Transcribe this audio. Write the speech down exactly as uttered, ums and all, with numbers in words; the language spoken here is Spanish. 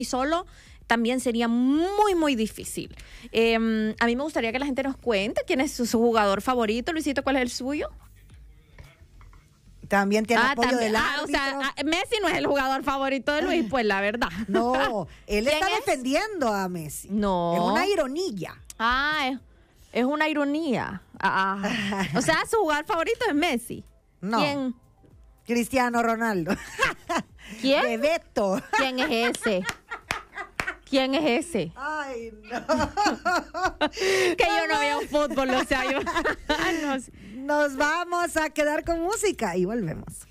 y solo también sería muy, muy difícil. Eh, a mí me gustaría que la gente nos cuente quién es su, su jugador favorito. Luisito, ¿cuál es el suyo? También tiene Ah, apoyo también. del Ah, o árbitro. sea, ah, Messi no es el jugador favorito de Luis, pues la verdad. No, él ¿Quién está es? defendiendo a Messi. No. Es una ironía. Ah, es, es una ironía. Ah, o sea, su jugador favorito es Messi. No. ¿Quién? Cristiano Ronaldo. ¿Quién? Bebeto. ¿Quién es ese? ¿Quién es ese? Ay, no. Que yo no veo fútbol, o sea, yo... no sé. Nos vamos a quedar con música y volvemos.